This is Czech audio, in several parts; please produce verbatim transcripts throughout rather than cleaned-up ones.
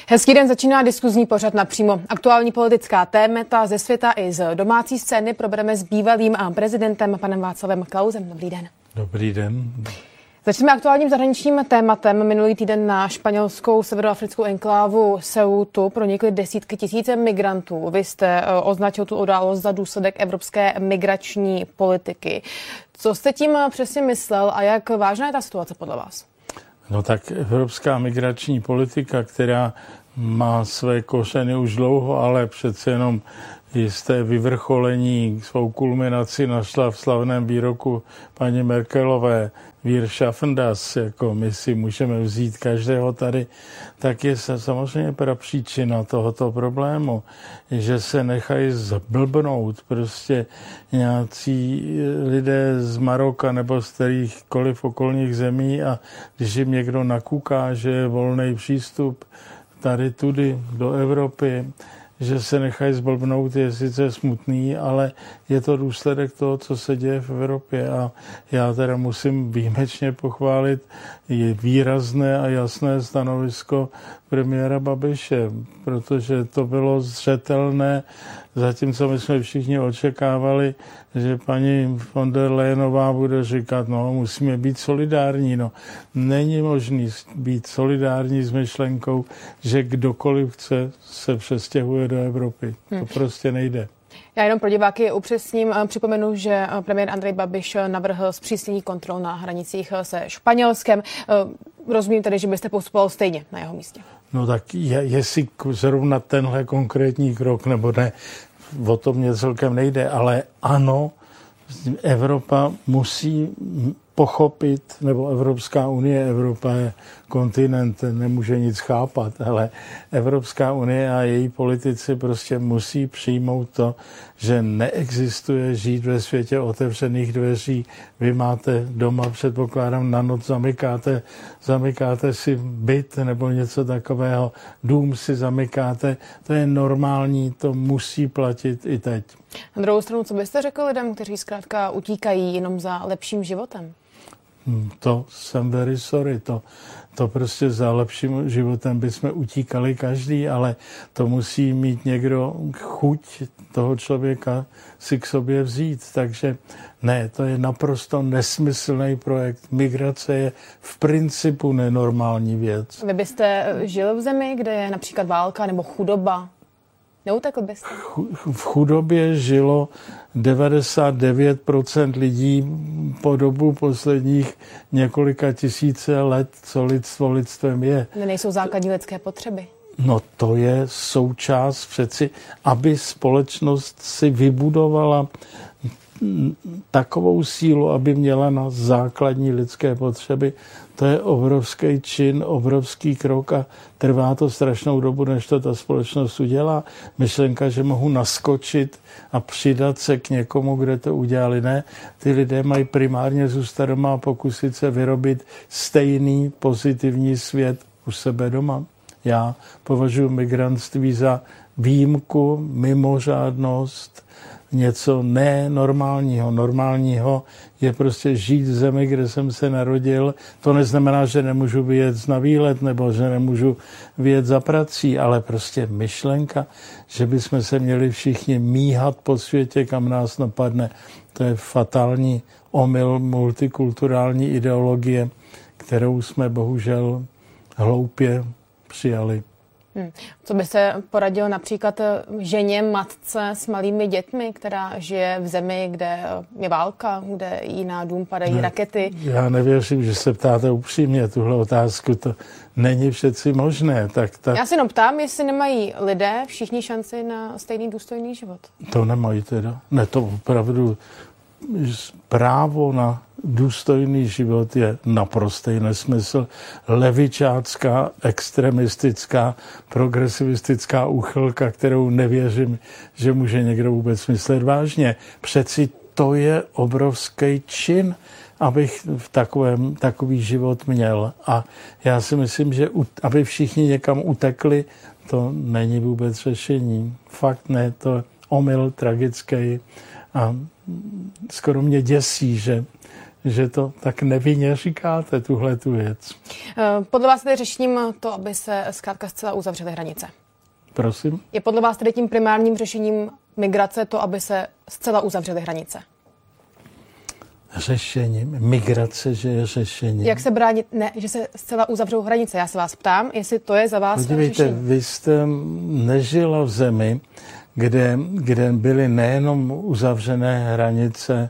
Hezký den, začíná diskuzní pořad Napřímo. Aktuální politická témata ze světa i z domácí scény probereme s bývalým prezidentem panem Václavem Klausem. Dobrý den. Dobrý den. Začneme aktuálním zahraničním tématem. Minulý týden na španělskou severoafrickou enklávu Ceutu pronikly desítky tisíc migrantů. Vy jste označil tu událost za důsledek evropské migrační politiky. Co jste tím přesně myslel a jak vážná je ta situace podle vás? No tak evropská migrační politika, která má své kořeny už dlouho, ale přece jenom jisté vyvrcholení, svou kulminaci našla v slavném výroku paní Merkelové Wir schaffen das, jako my si můžeme vzít každého tady, tak je samozřejmě prapříčina tohoto problému, že se nechají zblbnout prostě nějací lidé z Maroka nebo z kterýchkoliv okolních zemí a když jim někdo nakuká, že je volný přístup tady tudy do Evropy, že se nechají zblbnout, je sice smutný, ale je to důsledek toho, co se děje v Evropě. A já teda musím výjimečně pochválit je výrazné a jasné stanovisko premiéra Babiše, protože to bylo zřetelné, zatímco my jsme všichni očekávali, že paní von der Leyenová bude říkat, no musíme být solidární. No, není možný být solidární s myšlenkou, že kdokoliv chce, se přestěhuje do Evropy. To hmm. prostě nejde. Já jenom pro diváky upřesním, připomenu, že premiér Andrej Babiš navrhl zpřísnění kontrol na hranicích se Španělskem. Rozumím tedy, že byste postupoval stejně na jeho místě. No tak je, jestli zrovna tenhle konkrétní krok, nebo ne, o to mě celkem nejde, ale ano, Evropa musí pochopit, nebo Evropská unie, Evropa je kontinent, nemůže nic chápat, ale Evropská unie a její politici prostě musí přijmout to, že neexistuje žít ve světě otevřených dveří. Vy máte doma, předpokládám, na noc zamykáte, zamykáte si byt nebo něco takového, dům si zamykáte, to je normální, to musí platit i teď. Na druhou stranu, co byste řekl lidem, kteří zkrátka utíkají jenom za lepším životem? To jsem very sorry, to, to prostě za lepším životem bychom utíkali každý, ale to musí mít někdo chuť toho člověka si k sobě vzít, takže ne, to je naprosto nesmyslný projekt. Migrace je v principu nenormální věc. Vy byste žil v zemi, kde je například válka nebo chudoba? Neutekl byste? V chudobě žilo devadesát devět procent lidí po dobu posledních několika tisíce let, co lidstvo lidstvem je. Nejsou základní lidské potřeby. No to je součást přeci, aby společnost si vybudovala takovou sílu, aby měla na základní lidské potřeby. To je obrovský čin, obrovský krok a trvá to strašnou dobu, než to ta společnost udělá. Myšlenka, že mohu naskočit a přidat se k někomu, kde to udělali. Ne, ty lidé mají primárně zůstat doma a pokusit se vyrobit stejný pozitivní svět u sebe doma. Já považuji migrantství za výjimku, mimořádnost, něco nenormálního. Normálního je prostě žít v zemi, kde jsem se narodil. To neznamená, že nemůžu vyjet na výlet nebo že nemůžu vyjet za prací, ale prostě myšlenka, že bychom se měli všichni míhat po světě, kam nás napadne, to je fatální omyl multikulturální ideologie, kterou jsme bohužel hloupě přijali. Hmm. Co by se poradil například ženě, matce s malými dětmi, která žije v zemi, kde je válka, kde jí na dům padají ne, rakety? Já nevěřím, že se ptáte upřímně tuhle otázku. To není přeci možné. Tak ta... Já si jenom ptám, jestli nemají lidé všichni šanci na stejný důstojný život. To nemají teda. Ne, to opravdu právo na důstojný život je naprostý nesmysl. Levičácká, extremistická, progresivistická úchylka, kterou nevěřím, že může někdo vůbec myslet vážně. Přeci to je obrovský čin, abych v takovém, takový život měl. A já si myslím, že aby všichni někam utekli, to není vůbec řešení. Fakt ne, to je omyl tragický. A skoro mě děsí, že, že to tak nevinně říkáte, tuhle tu věc. Podle vás tedy řešením to, aby se zkrátka zcela uzavřely hranice? Prosím? Je podle vás tedy tím primárním řešením migrace to, aby se zcela uzavřely hranice? Řešením? Migrace, že je řešením? Jak se bránit? Ne, že se zcela uzavřou hranice. Já se vás ptám, jestli to je za vás Podívejte, řešení. Vy jste nežila v zemi, kde, kde byly nejenom uzavřené hranice,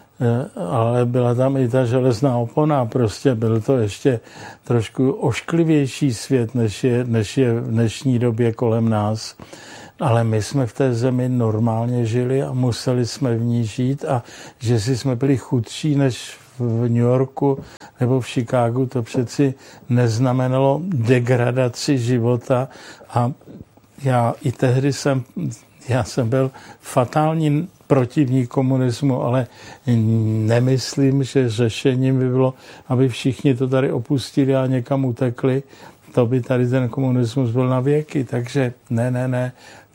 ale byla tam i ta železná opona. Prostě byl to ještě trošku ošklivější svět, než je, než je v dnešní době kolem nás. Ale my jsme v té zemi normálně žili a museli jsme v ní žít a že si jsme byli chudší než v New Yorku nebo v Chicagu, to přeci neznamenalo degradaci života a já i tehdy jsem, já jsem byl fatální protivník komunismu, ale nemyslím, že řešením by bylo, aby všichni to tady opustili a někam utekli. To by tady ten komunismus byl na věky, takže ne, ne, ne.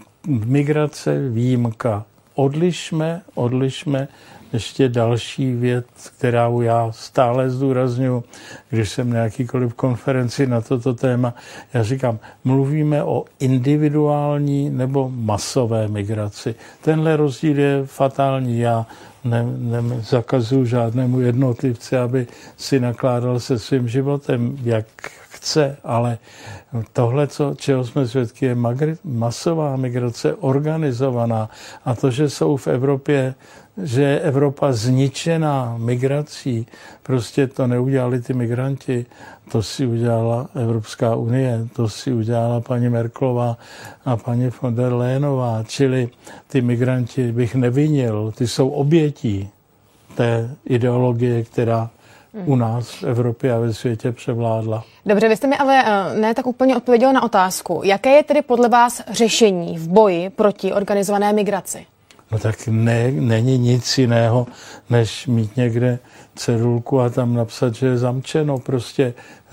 Migrace, výjimka. Odlišme, odlišme ještě další věc, kterou já stále zdůrazňuji, když jsem na jakýkoliv konferenci na toto téma. Já říkám, mluvíme o individuální nebo masové migraci. Tenhle rozdíl je fatální. Já ne, ne, zakazuju žádnému jednotlivci, aby si nakládal se svým životem, jak chce, ale tohle, co, čeho jsme svědky, je magri, masová migrace, organizovaná. A to, že jsou v Evropě, že je Evropa zničená migrací, prostě to neudělali ty migranti, to si udělala Evropská unie, to si udělala paní Merkelová a paní von der Leyenová, čili ty migranti bych nevinil, ty jsou obětí té ideologie, která u nás v Evropě a ve světě převládla. Dobře, vy jste mi ale ne tak úplně odpověděl na otázku. Jaké je tedy podle vás řešení v boji proti organizované migraci? No tak ne, není nic jiného, než mít někde cedulku a tam napsat, že je zamčeno. Prostě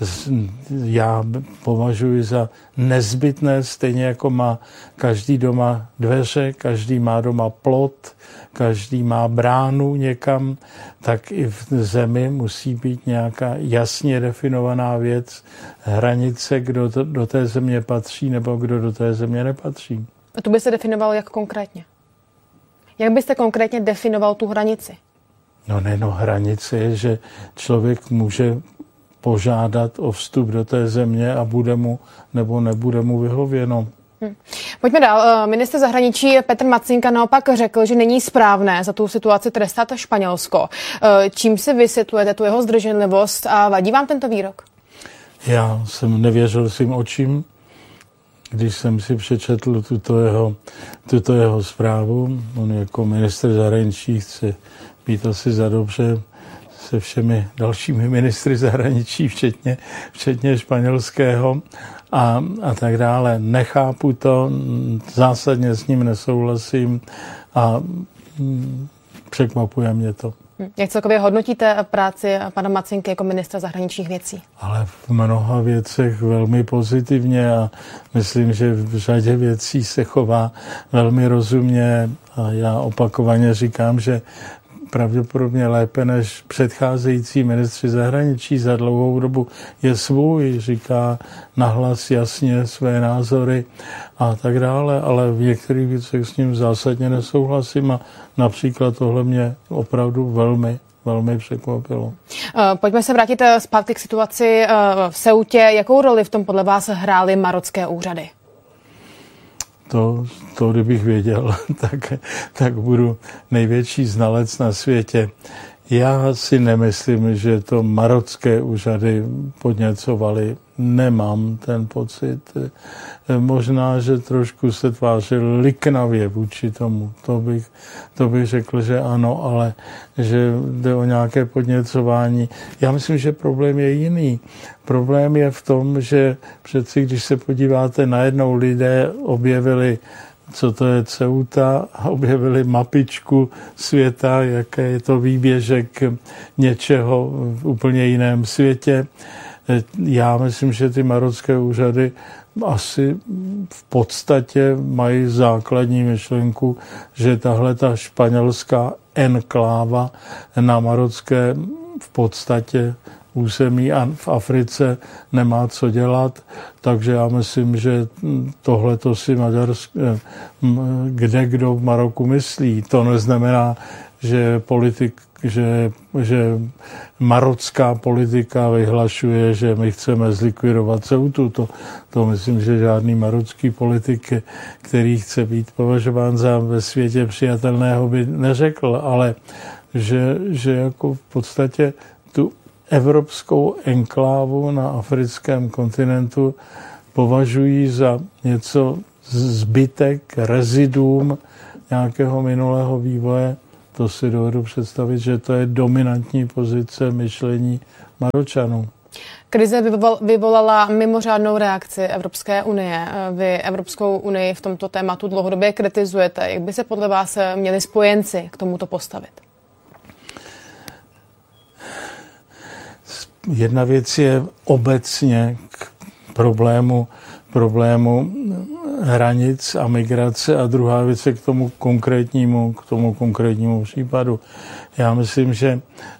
já považuji za nezbytné, stejně jako má každý doma dveře, každý má doma plot, každý má bránu někam, tak i v zemi musí být nějaká jasně definovaná věc, hranice, kdo to, do té země patří nebo kdo do té země nepatří. A to by se definovalo jak konkrétně? Jak byste konkrétně definoval tu hranici? No ne, no hranice je, že člověk může požádat o vstup do té země a bude mu nebo nebude mu vyhověno. Hm. Pojďme dál. Ministr zahraničí Petr Matsinka naopak řekl, že není správné za tu situaci trestat Španělsko. Čím si vysvětlujete tu jeho zdrženlivost a vadí vám tento výrok? Já jsem nevěřil svým očím, když jsem si přečetl tuto jeho, tuto jeho zprávu. On jako ministr zahraničí chce být asi za dobře se všemi dalšími ministry zahraničí, včetně, včetně španělského a, a tak dále. Nechápu to, zásadně s ním nesouhlasím a mm, překvapuje mě to. Jak celkově hodnotíte práci pana Matsinky jako ministra zahraničních věcí? Ale v mnoha věcech velmi pozitivně a myslím, že v řadě věcí se chová velmi rozumně a já opakovaně říkám, že pravděpodobně lépe než předcházející ministři zahraničí za dlouhou dobu je svůj, říká nahlas jasně své názory a tak dále, ale v některých věcech s ním zásadně nesouhlasím a například tohle mě opravdu velmi, velmi překvapilo. Pojďme se vrátit zpátky k situaci v Ceutě. Jakou roli v tom podle vás hrály marocké úřady? To, to kdybych věděl, tak, tak budu největší znalec na světě. Já si nemyslím, že to marocké úřady podněcovaly. Nemám ten pocit. Možná, že trošku se tvářil liknavě vůči tomu. To bych, to bych řekl, že ano, ale že jde o nějaké podněcování. Já myslím, že problém je jiný. Problém je v tom, že přeci, když se podíváte, najednou lidé objevili, co to je Ceuta, a objevili mapičku světa, jaké je to výběžek něčeho v úplně jiném světě. Já myslím, že ty marocké úřady asi v podstatě mají základní myšlenku, že tahle ta španělská enkláva na marocké v podstatě území a v Africe nemá co dělat, takže já myslím, že tohle to si Maďarsko, kde kdo v Maroku myslí. To neznamená, že politik, že, že marocká politika vyhlašuje, že my chceme zlikvidovat Ceutu. To, to myslím, že žádný marocký politik, který chce být považován za ve světě přijatelného, by neřekl, ale že, že jako v podstatě tu evropskou enklávu na africkém kontinentu považují za něco zbytek, reziduum nějakého minulého vývoje. To si dovedu představit, že to je dominantní pozice myšlení Maročanů. Krize vyvolala mimořádnou reakci Evropské unie. Vy Evropskou unii v tomto tématu dlouhodobě kritizujete. Jak by se podle vás měli spojenci k tomuto postavit? Jedna věc je obecně k problému, problému hranic a migrace a druhá věc je k tomu konkrétnímu, k tomu konkrétnímu případu. Já myslím, že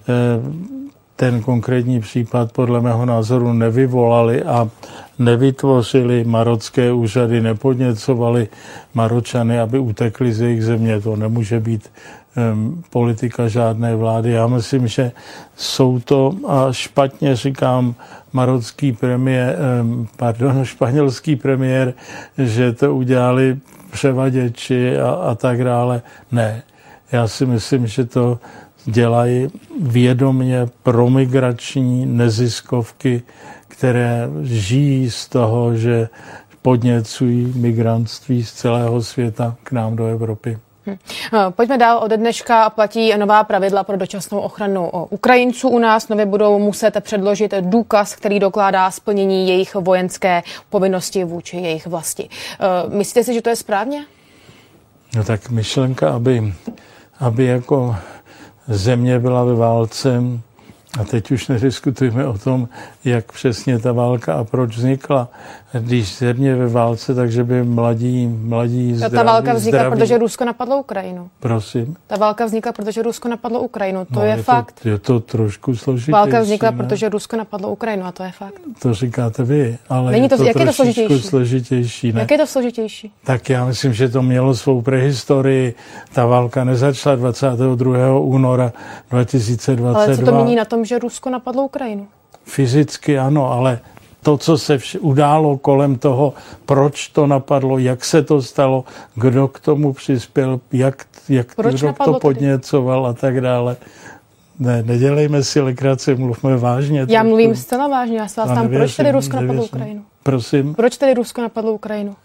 ten konkrétní případ podle mého názoru nevyvolali a nevytvořili marocké úřady, nepodněcovali Maročany, aby utekli z jejich země. To nemůže být um, politika žádné vlády. Já myslím, že jsou to, a špatně říkám, marocký premiér, um, pardon, španělský premiér, že to udělali převaděči a, a tak dále. Ne, já si myslím, že to dělají vědomě promigrační neziskovky, které žijí z toho, že podněcují migrantství z celého světa k nám do Evropy. Hm. Pojďme dál. Ode dneška platí nová pravidla pro dočasnou ochranu Ukrajinců u nás. Nově budou muset předložit důkaz, který dokládá splnění jejich vojenské povinnosti vůči jejich vlasti. Myslíte si, že to je správně? No tak myšlenka, aby, aby jako země byla ve válce, a teď už nediskutujeme o tom, jak přesně ta válka a proč vznikla. Když země ve válce, takže by mladí, mladí zdraví... Ta válka vznikla, zdraví... protože Rusko napadlo Ukrajinu. Prosím? Ta válka vznikla, protože Rusko napadlo Ukrajinu. To no, je, je fakt. To, je to trošku složitější. Válka vznikla, ne? protože Rusko napadlo Ukrajinu a to je fakt. To říkáte vy, ale Není to, je to jak je to složitější? složitější ne? Jak je to složitější? Tak já myslím, že to mělo svou prehistorii. Ta válka nezačala dvacátého druhého února dva tisíce dvacet dva. Ale co to mění na tom, že Rusko napadlo Ukrajinu? Fyzicky ano, ale to, co se vš- událo kolem toho, proč to napadlo, jak se to stalo, kdo k tomu přispěl, jak, jak kdo to podněcoval a tak dále. Ne, nedělejme si legraci, mluvme vážně. Já trošku. Mluvím zcela vážně, já se vás tam, proč tedy Rusko napadlo Ukrajinu? Prosím? Proč tedy Rusko napadlo Ukrajinu?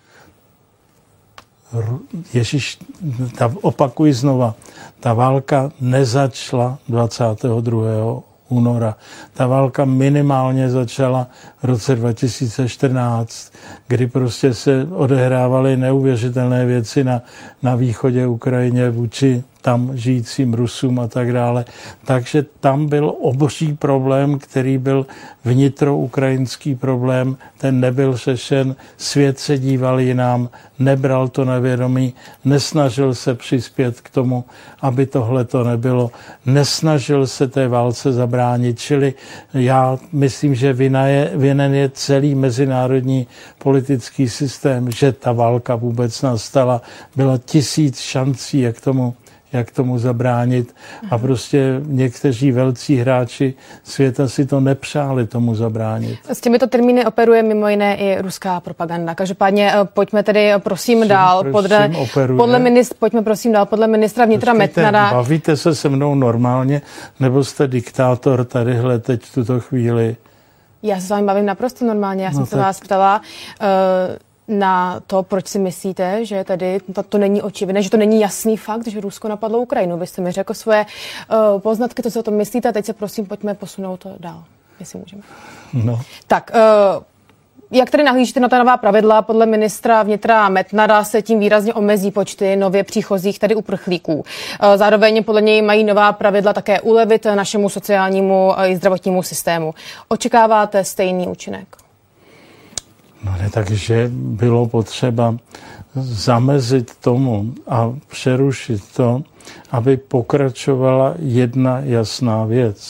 Ježíš, ta, opakuji znova, ta válka nezačala dvacátého druhého února. Ta válka minimálně začala v roce dva tisíce čtrnáct, kdy prostě se odehrávaly neuvěřitelné věci na, na východě Ukrajině vůči tam žijícím Rusům a tak dále. Takže tam byl obří problém, který byl vnitroukrajinský problém, ten nebyl řešen, svět se díval jinam, nebral to na vědomí, nesnažil se přispět k tomu, aby tohle to nebylo, nesnažil se té válce zabránit, čili já myslím, že vina je, vinen je celý mezinárodní politický systém, že ta válka vůbec nastala, bylo tisíc šancí, jak tomu jak tomu zabránit. A prostě někteří velcí hráči světa si to nepřáli tomu zabránit. S těmito termíny operuje mimo jiné i ruská propaganda. Každopádně pojďme tedy prosím Čím, dál. Podle, podle ministr, pojďme prosím dál. Podle ministra vnitra Metnara. Bavíte se se mnou normálně, nebo jste diktátor tadyhle teď v tuto chvíli? Já se s vámi bavím naprosto normálně. Já no jsem tak... se vás ptala... Uh, na to, proč si myslíte, že tady to, to není očividné, že to není jasný fakt, že Rusko napadlo Ukrajinu. Vy jste mi řekl svoje uh, poznatky, co si o tom myslíte, a teď se prosím pojďme posunout to dál, jestli můžeme. No. Tak, uh, jak tedy nahlížíte na ta nová pravidla? Podle ministra vnitra Metnara se tím výrazně omezí počty nově příchozích, tedy uprchlíků. Uh, zároveň podle něj mají nová pravidla také ulevit našemu sociálnímu i zdravotnímu systému. Očekáváte stejný účinek? No ne, takže bylo potřeba zamezit tomu a přerušit to, aby pokračovala jedna jasná věc,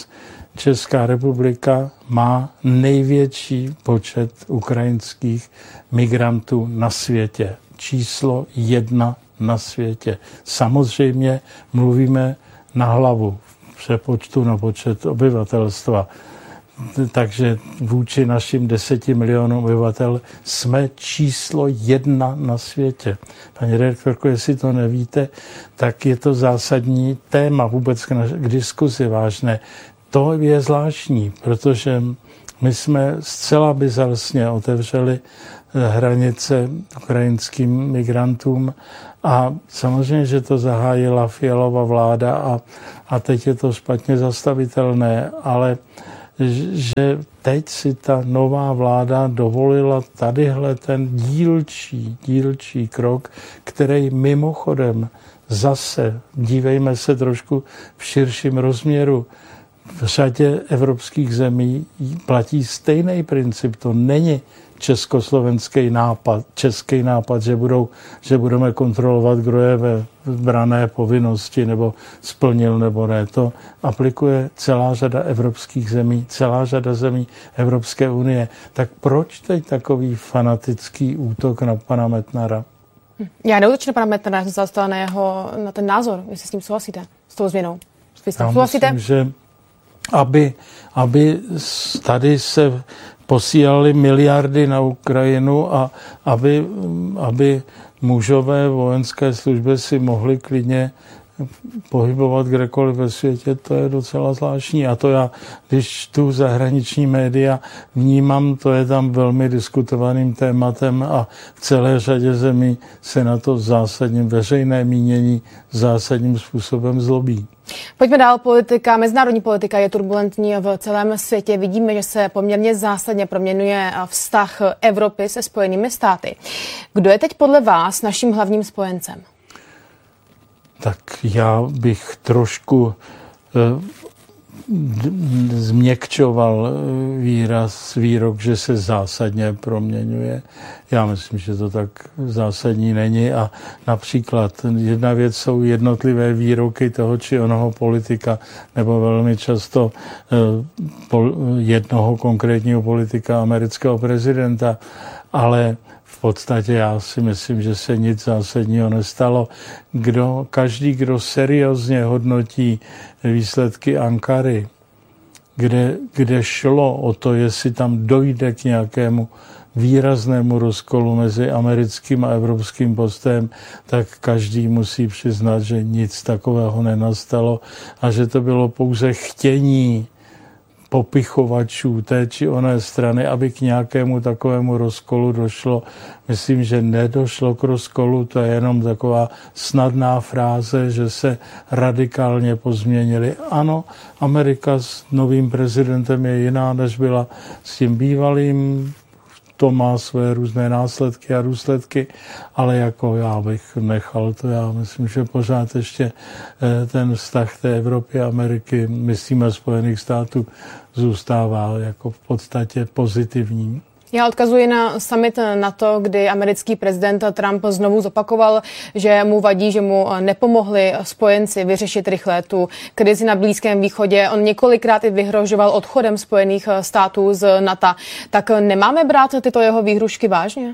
Česká republika má největší počet ukrajinských migrantů na světě. Číslo jedna na světě. Samozřejmě mluvíme na hlavu v přepočtu na počet obyvatelstva. Takže vůči našim deseti milionům obyvatel jsme číslo jedna na světě. Paní redaktorko, jestli to nevíte, tak je to zásadní téma vůbec k, naš- k diskuzi vážné. To je zvláštní, protože my jsme zcela bizarně otevřeli hranice ukrajinským migrantům a samozřejmě, že to zahájila Fialova vláda a, a teď je to špatně zastavitelné, ale že teď si ta nová vláda dovolila tadyhle ten dílčí, dílčí krok, který mimochodem zase, dívejme se trošku v širším rozměru, v řadě evropských zemí platí stejný princip. To není československý nápad, český nápad, že, budou, že budeme kontrolovat, kdo je ve branné povinnosti nebo splnil nebo ne. To aplikuje celá řada evropských zemí, celá řada zemí Evropské unie. Tak proč teď takový fanatický útok na pana Metnara? Já neutočím na pana Metnara, já jsem se zastala na, jeho, na ten názor, jestli s tím souhlasíte, s tou změnou. Vy s tím souhlasíte? Myslím, že aby, aby tady se posílali miliardy na Ukrajinu a aby, aby mužové vojenské služby si mohli klidně pohybovat kdekoliv ve světě, to je docela zvláštní. A to já, když tu zahraniční média vnímám, to je tam velmi diskutovaným tématem a v celé řadě zemí se na to zásadním veřejné mínění zásadním způsobem zlobí. Pojďme dál. Politika, mezinárodní politika je turbulentní v celém světě. Vidíme, že se poměrně zásadně proměňuje vztah Evropy se Spojenými státy. Kdo je teď podle vás naším hlavním spojencem? Tak já bych trošku eh, změkčoval výraz, výrok, že se zásadně proměňuje. Já myslím, že to tak zásadní není a například jedna věc jsou jednotlivé výroky toho či onoho politika nebo velmi často jednoho konkrétního politika amerického prezidenta, ale v podstatě já si myslím, že se nic zásadního nestalo. Kdo, každý, kdo seriózně hodnotí výsledky Ankary, kde, kde šlo o to, jestli tam dojde k nějakému výraznému rozkolu mezi americkým a evropským postojem, tak každý musí přiznat, že nic takového nenastalo a že to bylo pouze chtění popichovačů té či oné strany, aby k nějakému takovému rozkolu došlo. Myslím, že nedošlo k rozkolu, to je jenom taková snadná fráze, že se radikálně pozměnili. Ano, Amerika s novým prezidentem je jiná, než byla s tím bývalým. To má své různé následky a důsledky, ale jako já bych nechal to. Já myslím, že pořád ještě ten vztah té Evropy a Ameriky, myslíme Spojených států, zůstává jako v podstatě pozitivní. Já odkazuji na summit NATO, kdy americký prezident Trump znovu zopakoval, že mu vadí, že mu nepomohli spojenci vyřešit rychle tu krizi na Blízkém východě. On několikrát i vyhrožoval odchodem Spojených států z NATO. Tak nemáme brát tyto jeho výhrušky vážně?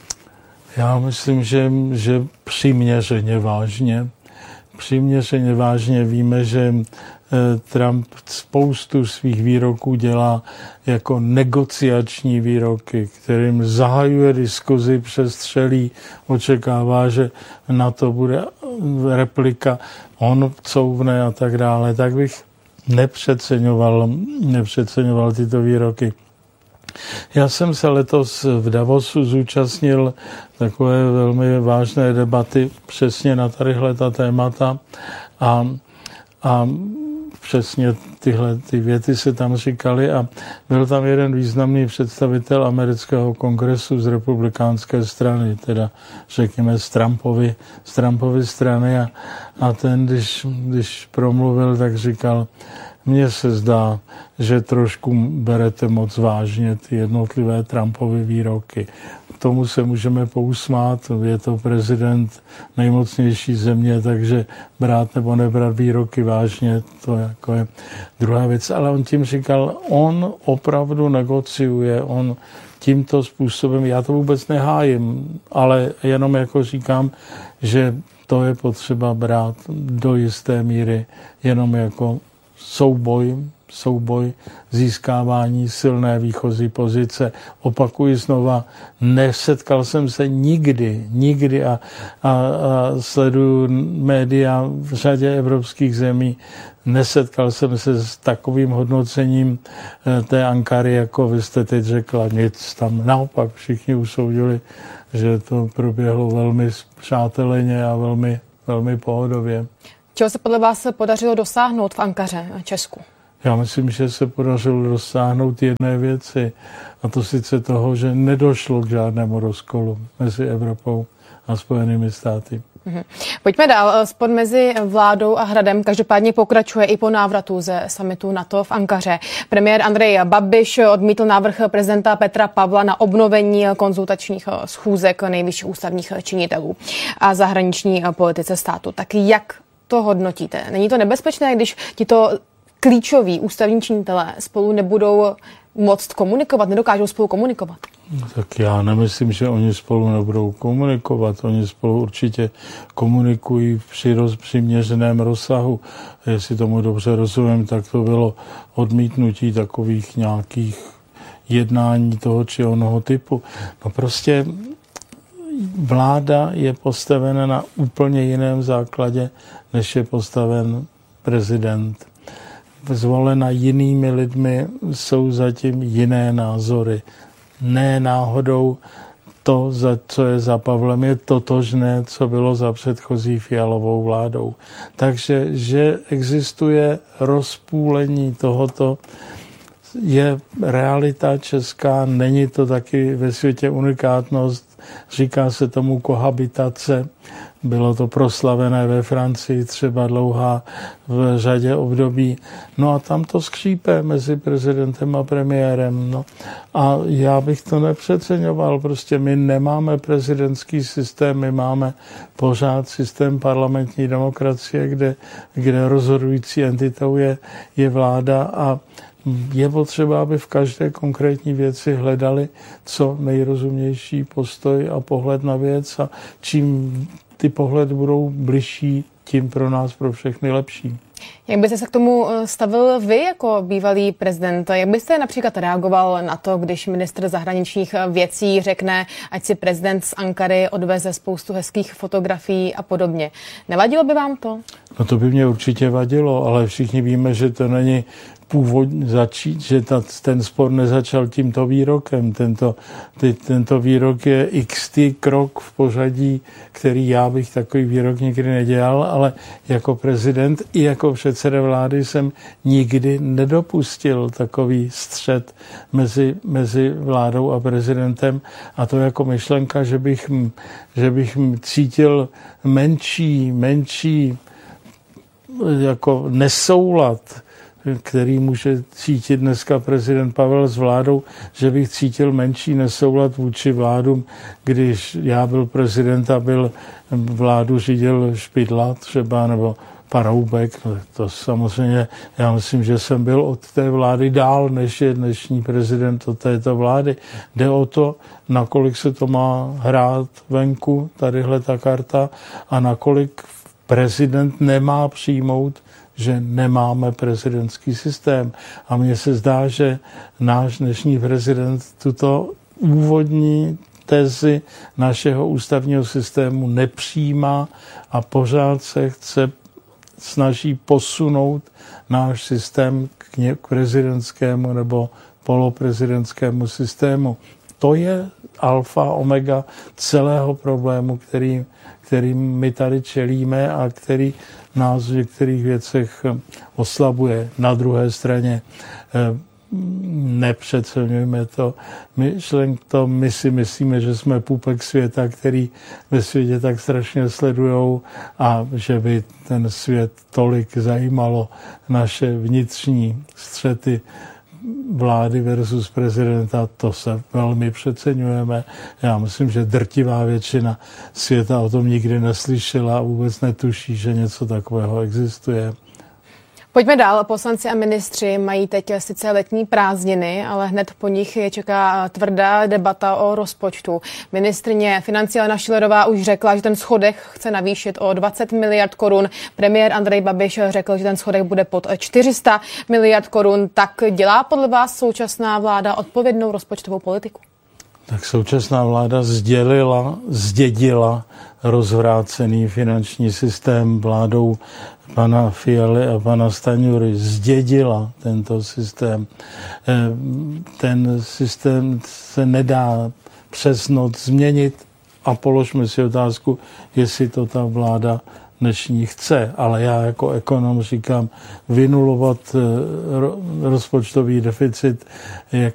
Já myslím, že, že přiměřeně vážně. Přiměřeně vážně víme, že Trump spoustu svých výroků dělá jako negociační výroky, kterým zahajuje diskuzi, přestřelí, očekává, že na to bude replika, on couvne a tak dále. Tak bych nepřeceňoval, nepřeceňoval tyto výroky. Já jsem se letos v Davosu zúčastnil takové velmi vážné debaty přesně na tadyhle ta témata a, a přesně tyhle ty věty se tam říkaly a byl tam jeden významný představitel amerického kongresu z republikánské strany, teda řekněme z Trumpovy, z Trumpovy strany a, a ten, když, když promluvil, tak říkal, mně se zdá, že trošku berete moc vážně ty jednotlivé Trumpovy výroky. Tomu se můžeme pousmát, je to prezident nejmocnější země, takže brát nebo nebrat výroky vážně, to jako je druhá věc. Ale on tím říkal, on opravdu negociuje, on tímto způsobem, já to vůbec nehájím, ale jenom jako říkám, že to je potřeba brát do jisté míry jenom jako souboj, souboj získávání silné výchozí pozice. Opakuji znova, nesetkal jsem se nikdy, nikdy a, a, a sleduju média v řadě evropských zemí, nesetkal jsem se s takovým hodnocením té Ankary, jako vy jste teď řekla, nic tam. Naopak všichni usoudili, že to proběhlo velmi přáteleně a velmi, velmi pohodově. Čeho se podle vás podařilo dosáhnout v Ankaře, Česku? Já myslím, že se podařilo dosáhnout jedné věci, a to sice toho, že nedošlo k žádnému rozkolu mezi Evropou a Spojenými státy. Mhm. Pojďme dál. Spor mezi vládou a Hradem každopádně pokračuje i po návratu ze summitu NATO v Ankaře. Premiér Andrej Babiš odmítl návrh prezidenta Petra Pavla na obnovení konzultačních schůzek nejvyšších ústavních činitelů a zahraniční politice státu. Tak jak to hodnotíte? Není to nebezpečné, když tito klíčoví ústavní činitelé spolu nebudou moct komunikovat, nedokážou spolu komunikovat? Tak já nemyslím, že oni spolu nebudou komunikovat. Oni spolu určitě komunikují při přiměřeném rozsahu. Jestli tomu dobře rozumím, tak to bylo odmítnutí takových nějakých jednání toho či onoho typu. No prostě vláda je postavena na úplně jiném základě, než je postaven prezident. Zvolena jinými lidmi, jsou zatím jiné názory. Ne náhodou to, za co je za Pavlem, je totožné, co bylo za předchozí Fialovou vládou. Takže, že existuje rozpůlení tohoto, je realita česká, není to taky ve světě unikátnost, říká se tomu kohabitace. Bylo to proslavené ve Francii třeba dlouhá v řadě období. No a tam to skřípe mezi prezidentem a premiérem. No. A já bych to nepřeceňoval. Prostě my nemáme prezidentský systém, my máme pořád systém parlamentní demokracie, kde, kde rozhodující entitou je, je vláda a je potřeba, aby v každé konkrétní věci hledali co nejrozumnější postoj a pohled na věc a čím ty pohledy budou bližší, tím pro nás, pro všechny lepší. Jak byste se k tomu stavil vy jako bývalý prezident? Jak byste například reagoval na to, když ministr zahraničních věcí řekne, ať si prezident z Ankary odveze spoustu hezkých fotografií a podobně? Nevadilo by vám to? No to by mě určitě vadilo, ale všichni víme, že to není původně začít, že ta, ten spor nezačal tímto výrokem. Tento, ty, tento výrok je xtý krok v pořadí, který já bych takový výrok nikdy nedělal, ale jako prezident i jako předseda vlády jsem nikdy nedopustil takový střet mezi, mezi vládou a prezidentem a to jako myšlenka, že bych, že bych cítil menší, menší jako nesoulad, který může cítit dneska prezident Pavel s vládou, že bych cítil menší nesoulad vůči vládům, když já byl prezident a byl vládu řídil Špidla třeba, nebo Paroubek. To samozřejmě, já myslím, že jsem byl od té vlády dál, než je dnešní prezident od této vlády. Jde o to, nakolik se to má hrát venku, tadyhle ta karta, a nakolik prezident nemá přijmout, že nemáme prezidentský systém. A mně se zdá, že náš dnešní prezident tuto úvodní tezi našeho ústavního systému nepřijímá a pořád se chce snaží posunout náš systém k, ně, k prezidentskému nebo poloprezidentskému systému. To je alfa, omega celého problému, který, který my tady čelíme a který nás v některých věcech oslabuje. Na druhé straně nepřeceňujeme to. Myšlen to, my si myslíme, že jsme půpek světa, který ve světě tak strašně sledujou a že by ten svět tolik zajímalo naše vnitřní střety vlády versus prezidenta, to se velmi přeceňujeme. Já myslím, že drtivá většina světa o tom nikdy neslyšela a vůbec netuší, že něco takového existuje. Pojďme dál. Poslanci a ministři mají teď sice letní prázdniny, ale hned po nich je čeká tvrdá debata o rozpočtu. Ministryně financí Alena Schillerová už řekla, že ten schodek chce navýšit o dvacet miliard korun. Premiér Andrej Babiš řekl, že ten schodek bude pod čtyři sta miliard korun. Tak dělá podle vás současná vláda odpovědnou rozpočtovou politiku? Tak současná vláda sdělila, zdědila rozvrácený finanční systém vládou pana Fialy a pana Stanjury. Zdědila tento systém. Ten systém se nedá přes noc změnit a položme si otázku, jestli to ta vláda dnešní chce. Ale já jako ekonom říkám, vynulovat rozpočtový deficit, jak